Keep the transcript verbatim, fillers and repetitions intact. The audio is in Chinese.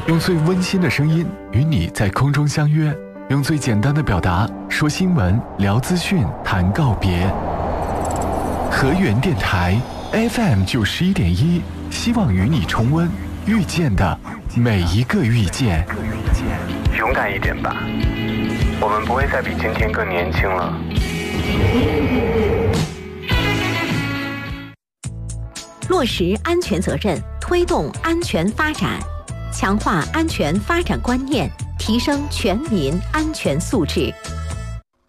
用最温馨的声音与你在空中相约，用最简单的表达说新闻、聊资讯、谈告别。河源电台 F M 九十一点一，希望与你重温遇见的每一个遇见。 勇敢一点吧，我们不会再比今天更年轻了。 落实安全责任，推动安全发展，强化安全发展观念，提升全民安全素质。